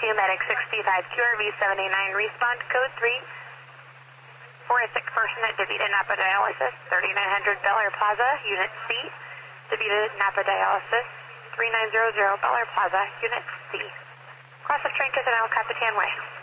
2, Medic 65, QRV 789, respond code 3 for a sick person at DaVita Napa Dialysis, 3900 Bel Air Plaza, Unit C, DaVita Napa Dialysis, 3900 Bel Air Plaza, Unit C. Cross of train to the Capitan Way.